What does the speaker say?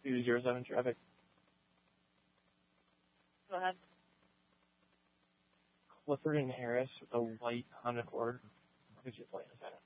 207 traffic. Go ahead. Clifford and Harris with a white Honda Accord. What did you play? Is that?